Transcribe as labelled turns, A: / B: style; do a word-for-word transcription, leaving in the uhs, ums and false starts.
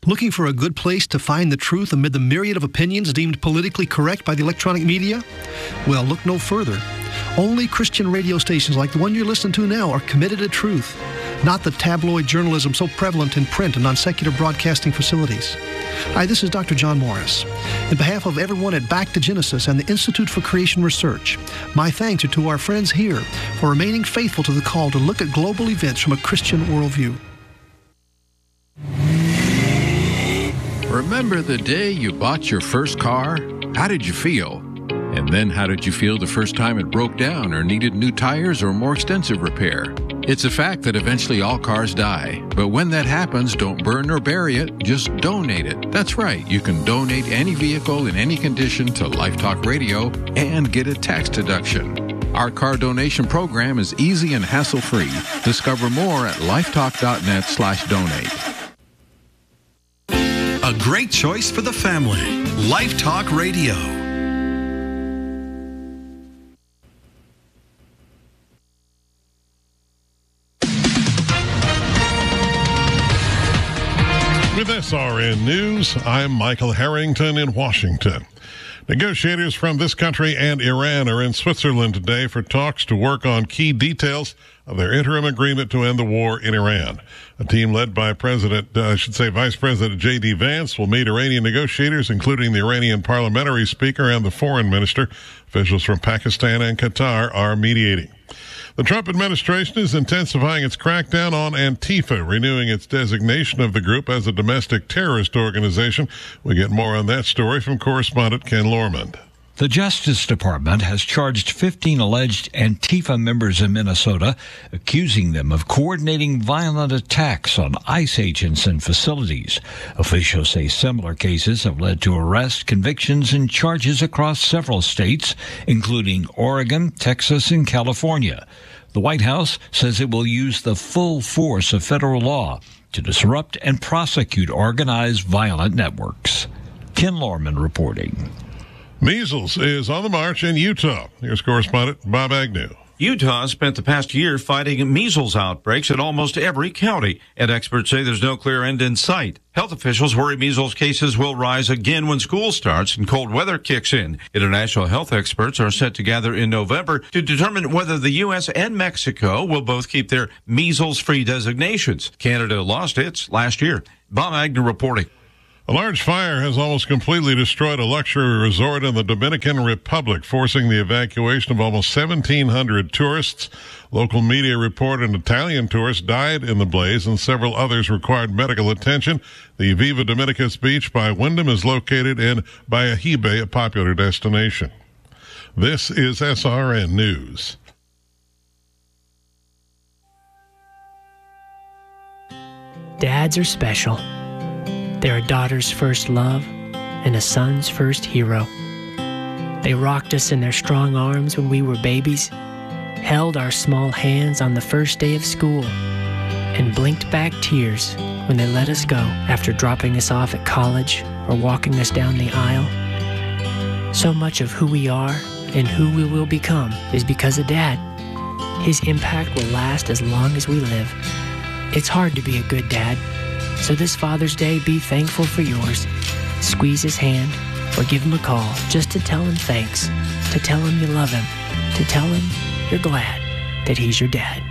A: Looking for a good place to find the truth amid the myriad of opinions deemed politically correct by the electronic media? Well, look no further. Only Christian radio stations like the one you're listening to now are committed to truth, not the tabloid journalism so prevalent in print and on secular broadcasting facilities. Hi, this is Doctor John Morris. In behalf of everyone at Back to Genesis and the Institute for Creation Research, my thanks are to our friends here for remaining faithful to the call to look at global events from a Christian worldview.
B: Remember the day you bought your first car? How did you feel? And then how did you feel the first time it broke down or needed new tires or more extensive repair? It's a fact that eventually all cars die. But when that happens, don't burn or bury it, just donate it. That's right, you can donate any vehicle in any condition to Life Talk Radio and get a tax deduction. Our car donation program is easy and hassle-free. Discover more at lifetalk.net slash donate.
C: A great choice for the family. Life Talk Radio.
D: With S R N News, I'm Michael Harrington in Washington. Negotiators from this country and Iran are in Switzerland today for talks to work on key details of their interim agreement to end the war in Iran. A team led by President, uh, I should say Vice President J D Vance will meet Iranian negotiators, including the Iranian parliamentary speaker and the foreign minister. Officials from Pakistan and Qatar are mediating. The Trump administration is intensifying its crackdown on Antifa, renewing its designation of the group as a domestic terrorist organization. We get more on that story from correspondent Ken Lormand.
E: The Justice Department has charged fifteen alleged Antifa members in Minnesota, accusing them of coordinating violent attacks on ICE agents and facilities. Officials say similar cases have led to arrests, convictions, and charges across several states, including Oregon, Texas, and California. The White House says it will use the full force of federal law to disrupt and prosecute organized violent networks. Ken Lorman reporting.
D: Measles is on the march in Utah. Here's correspondent Bob Agnew.
F: Utah spent the past year fighting measles outbreaks in almost every county, and experts say there's no clear end in sight. Health officials worry measles cases will rise again when school starts and cold weather kicks in. International health experts are set to gather in November to determine whether the U S and Mexico will both keep their measles-free designations. Canada lost its last year. Bob Agnew reporting.
D: A large fire has almost completely destroyed a luxury resort in the Dominican Republic, forcing the evacuation of almost seventeen hundred tourists. Local media report an Italian tourist died in the blaze and several others required medical attention. The Viva Dominicus beach by Wyndham is located in Bayahibe, a popular destination. This is S R N News.
G: Dads are special. They're a daughter's first love and a son's first hero. They rocked us in their strong arms when we were babies, held our small hands on the first day of school, and blinked back tears when they let us go after dropping us off at college or walking us down the aisle. So much of who we are and who we will become is because of Dad. His impact will last as long as we live. It's hard to be a good dad. So this Father's Day, be thankful for yours. Squeeze his hand or give him a call just to tell him thanks, to tell him you love him, to tell him you're glad that he's your dad.